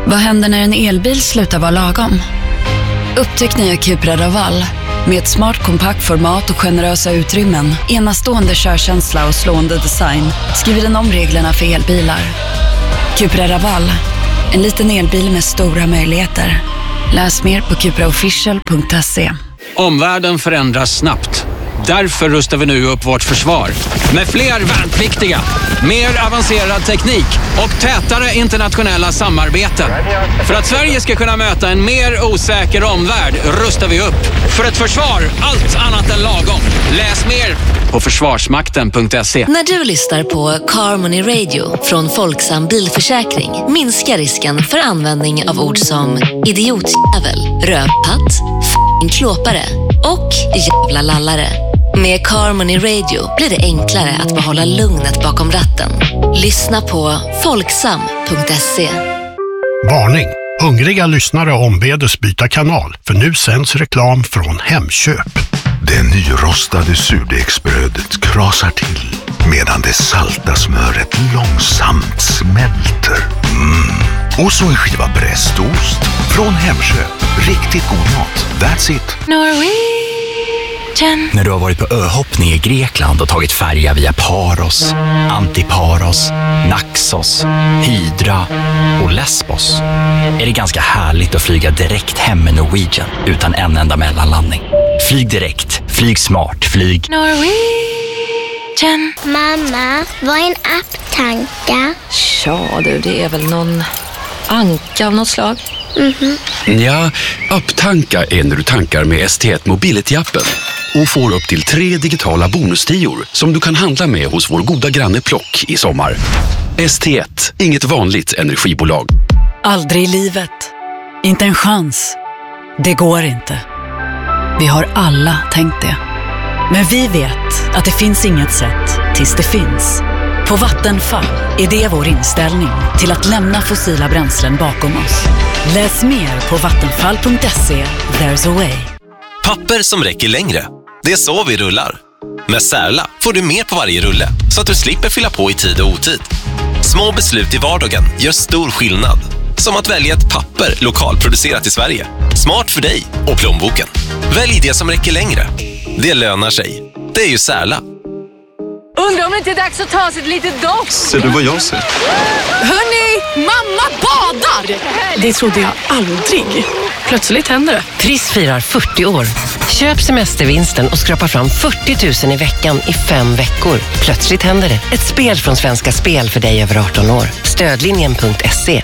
Vad händer när en elbil slutar vara lagom? Upptäck nya Cupra Raval. Med ett smart kompakt format och generösa utrymmen, enastående körkänsla och slående design, skriver den om reglerna för elbilar. Cupra Raval. En liten elbil med stora möjligheter. Läs mer på cupraofficial.se. Omvärlden förändras snabbt. Därför rustar vi nu upp vårt försvar. Med fler värnpliktiga, mer avancerad teknik och tätare internationella samarbeten. För att Sverige ska kunna möta en mer osäker omvärld rustar vi upp. För ett försvar, allt annat än lagom. Läs mer på försvarsmakten.se. När du lyssnar på Car Money Radio från Folksam Bilförsäkring minskar risken för användning av ord som idiotjävel, rövpatt, f***ing klåpare och jävla lallare. Med Car Money Radio blir det enklare att behålla lugnet bakom ratten. Lyssna på folksam.se. Varning! Hungriga lyssnare ombedes byta kanal, för nu sänds reklam från Hemköp. Det nyrostade surdegsbrödet krasar till medan det salta smöret långsamt smälter. Och så en skiva prästost från Hemköp. Riktigt god mat. That's it. När du har varit på öhoppning i Grekland och tagit färja via Paros, Antiparos, Naxos, Hydra och Lesbos är det ganska härligt att flyga direkt hem med Norwegian utan en enda mellanlandning. Flyg direkt, flyg smart, flyg Norwegian. Mamma, vad är en apptanka? Ja du, det är väl någon anka av något slag. Ja, apptankar är när du tankar med ST1 Mobility-appen och får upp till 3 digitala bonustior som du kan handla med hos vår goda granne Plock i sommar. ST1, inget vanligt energibolag. Aldrig i livet. Inte en chans. Det går inte. Vi har alla tänkt det. Men vi vet att det finns inget sätt tills det finns. På Vattenfall är det vår inställning till att lämna fossila bränslen bakom oss. Läs mer på vattenfall.se. There's a way. Papper som räcker längre. Det är så vi rullar. Med Särla får du mer på varje rulle så att du slipper fylla på i tid och otid. Små beslut i vardagen gör stor skillnad. Som att välja ett papper lokalproducerat i Sverige. Smart för dig och plånboken. Välj det som räcker längre. Det lönar sig. Det är ju Särla. Undrar om det inte är dags att ta sig ett litet dopp. Ser du vad jag ser? Hörni, mamma badar! Det trodde jag aldrig. Plötsligt händer det. Triss firar 40 år. Köp semestervinsten och skrapa fram 40 000 i veckan i 5 veckor. Plötsligt händer det. Ett spel från Svenska Spel för dig över 18 år. Stödlinjen.se.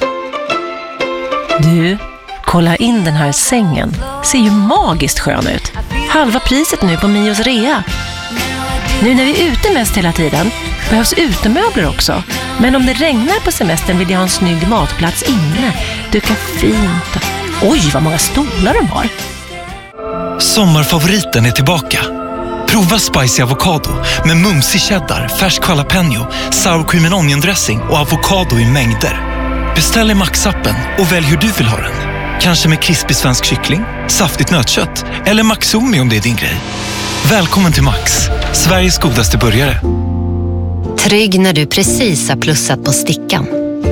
Du, kolla in den här sängen. Ser ju magiskt skön ut. Halva priset nu på Mios rea. Nu när vi är ute mest hela tiden behövs utemöbler också. Men om det regnar på semestern vill jag ha en snygg matplats inne. Duka fint. Oj, vad många stolar de har. Sommarfavoriten är tillbaka. Prova spicy avokado med mumsig cheddar, färsk jalapeno, sour cream and onion dressing och avokado i mängder. Beställ i Max-appen och välj hur du vill ha den. Kanske med krispig svensk kyckling, saftigt nötkött eller Maxomi om det är din grej. Välkommen till Max, Sveriges godaste burgare. Trygg när du precis har plussat på stickan.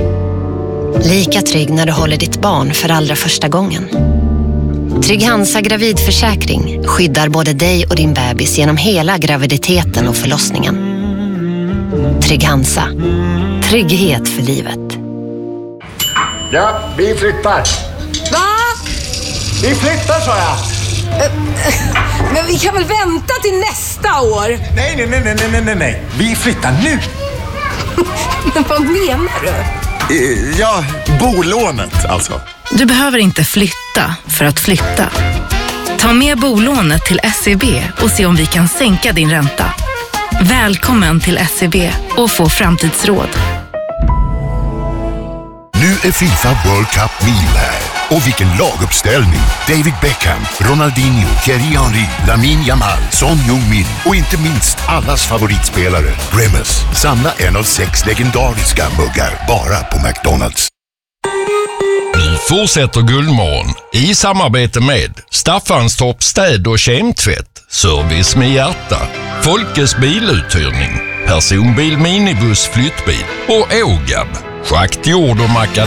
Lika trygg när du håller ditt barn för allra första gången. Trygg Hansa gravidförsäkring skyddar både dig och din bebis genom hela graviditeten och förlossningen. Trygg Hansa. Trygghet för livet. Ja, vi flyttar. Va? Vi flyttar, sa jag. Men vi kan väl vänta till nästa år? Nej. Vi flyttar nu. Men vad menar du? Ja, bolånet alltså. Du behöver inte flytta för att flytta. Ta med bolånet till SEB och se om vi kan sänka din ränta. Välkommen till SEB och få framtidsråd. Nu är FIFA World Cup mil här. Och vilken laguppställning! David Beckham, Ronaldinho, Thierry Henry, Lamine Yamal, Son Heung-min och inte minst allas favoritspelare, Grimace. Samla en av 6 legendariska muggar bara på McDonald's. Vi fortsätter Guldmorgon i samarbete med Staffanstorp städ- och kemtvätt, service med hjärta, Folkes biluthyrning, personbil, minibuss, flyttbil och Ågab, schakt, jord och macka.